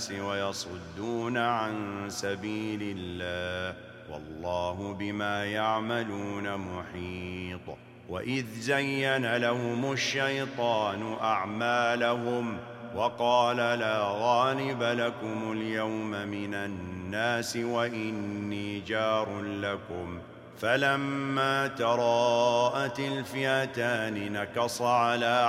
ويصدون عن سبيل الله، والله بما يعملون محيط. وإذ زين لهم الشيطان أعمالهم وقال لا غالب لكم اليوم من الناس وإني جار لكم، فلما تراءت الفئتان نكص على